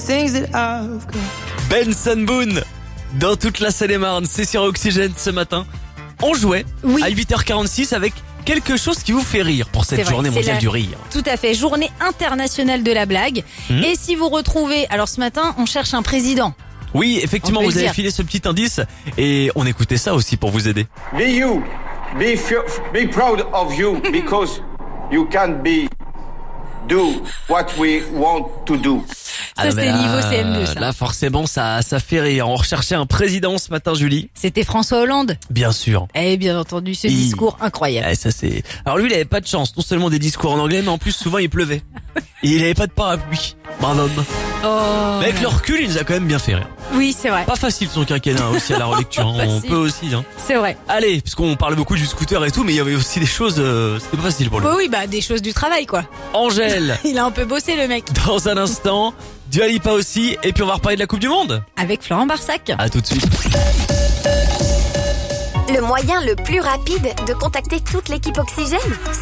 Benson Boone dans toute la Seine-et-Marne, c'est sur Oxygène ce matin. On jouait à 8h46 avec quelque chose qui vous fait rire pour cette journée mondiale du rire. Tout à fait, journée internationale de la blague. Et si vous retrouvez, alors ce matin, on cherche un président. Oui, effectivement, vous avez filé ce petit indice et on écoutait ça aussi pour vous aider. Be you, be proud of you because you can do what we want to do. Ça, c'est niveau CM2, ça. Là, forcément, ça fait rire. On recherchait un président ce matin, Julie. C'était François Hollande. Bien sûr. Et bien entendu, ce discours incroyable. Ça, c'est... Alors lui, il avait pas de chance. Non seulement des discours en anglais, mais en plus, souvent, il pleuvait. Et il avait pas de parapluie. Bravo. Mais avec le recul, il nous a quand même bien fait rire. Oui, c'est vrai. Pas facile son quinquennat aussi à la relecture. On peut aussi. C'est vrai. Allez, puisqu'on parle beaucoup du scooter et tout, mais il y avait aussi des choses... c'était pas facile pour lui. Oui, des choses du travail, quoi. Angèle. Il a un peu bossé, le mec. Dans un instant... Dua Lipa aussi, et puis on va reparler de la Coupe du Monde. Avec Florent Barsac. À tout de suite. Le moyen le plus rapide de contacter toute l'équipe Oxygène,